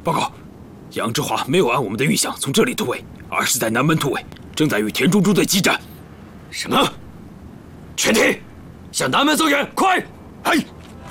报告，杨志华没有按我们的预想从这里突围，而是在南门突围，正在与田中中队激战。 什么？全体向南门增援，快！ 哎。